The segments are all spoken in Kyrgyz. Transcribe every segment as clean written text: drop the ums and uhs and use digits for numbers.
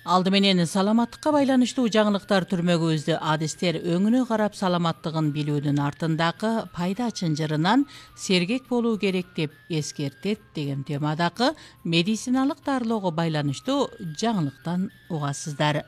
Алды менен саламаттыкка байланыштуу жаңылыктар түрмөгүбүздө адистер өңүнө карап саламаттыгын билүүдүн артындагы пайда чынжырынан сергек болуу керек деп эскертет деген темадагы медициналык дарылоого байланыштуу жаңылыктан угасыздар.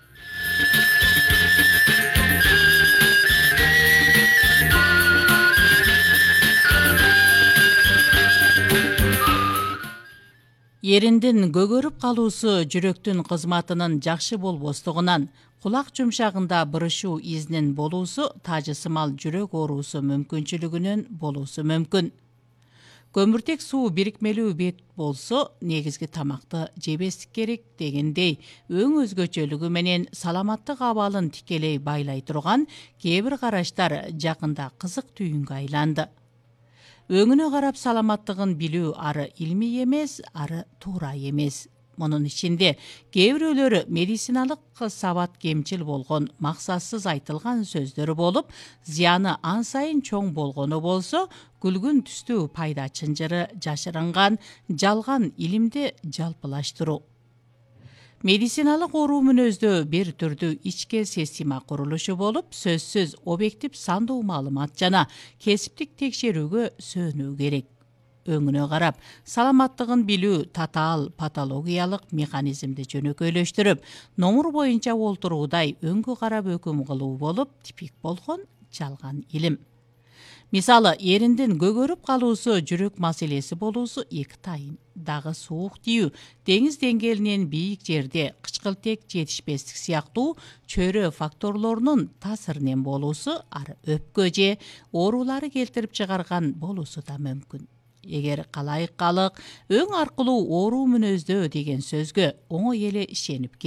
Ериндин көгөрүп калуусу жүрөктүн кызматынын жакшы болбостугунан, кулак жумшагында бырышуу изинин болуусу тажысымал жүрөк оорусу мүмкүнчүлүгүнөн болуусу мүмкүн. Көмүртек суу бирикмелүү бет болсо, негизги тамакты жебестик керек дегендей, өң өзгөчөлүгү менен саламаттык абалын тикелей байлай турган кээ бир караштар жакында кызык түйүнгө айланды. Өңүнө карап саламаттыгын билүү ары илмий эмес, ары туура эмес. Мунун ичинде кээ бирөөлөрү медициналык сабат кемчил болгон, максатсыз айтылган сөздөр болуп, зыяны ан сайын чоң болгону болсо, күлгүн түстүү пайда чынжыры жашырынган жалган илимди жалпылаштыруу. Медициналык оору мүнөздө бир түрдүү ички система курулушу болуп, сөзсүз объектив сандуу маалымат жана кесиптик текшерүүгө сөөнүү керек. Өңүнө карап, саламаттыгын билүү татаал патологиялык механизмди жөнөкөйлөштүрүп, номур боюнча олтуруудай өңгө карап өкүм кылуу болуп, типик болгон жалган илим. Мисалы, ериндин көгөрүп калуусу жүрөк маселеси болуусу эки тайын. Дагы суук тиүү, деңиз деңгээлинен бийик жерде кычкылтек жетишпестик сыяктуу чөйрө факторлорунун таасиринен болуусу ары өпкө же оорулары келтирип чыгарган болуусу да мүмкүн. Эгер калайыккалык өң аркылуу оору мүнөздө деген сөзгө оңой эле ишенип